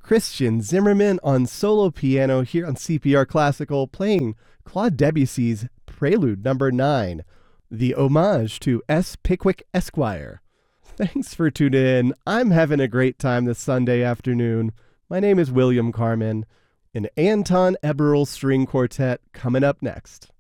Christian Zimmerman on solo piano here on CPR Classical, playing Claude Debussy's Prelude Number 9, the homage to S. Pickwick Esquire. Thanks for tuning in. I'm having a great time this Sunday afternoon. My name is William Carmen, an Anton Eberl String Quartet coming up next.